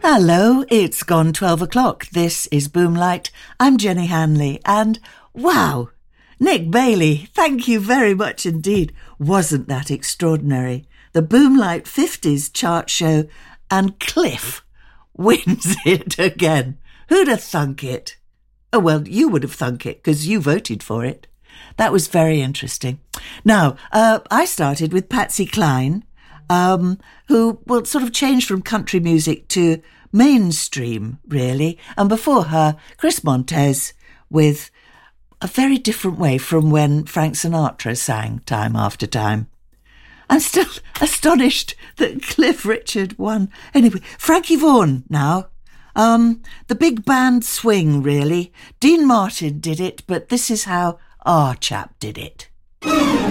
Hello, it's gone 12 o'clock. This is Boomlight. I'm Jenny Hanley and wow, Nick Bailey, thank you very much indeed. Wasn't that extraordinary? The Boomlight 50s chart show and Cliff wins it again. Who'd have thunk it? Oh, well, you would have thunk it because you voted for it. That was very interesting. Now, I started with Patsy Cline, who sort of changed from country music to mainstream, really. And before her, Chris Montez with a very different way from when Frank Sinatra sang Time After Time. I'm still astonished that Cliff Richard won. Anyway, Frankie Vaughan now. The big band swing, really. Dean Martin did it, but this is how our chap did it.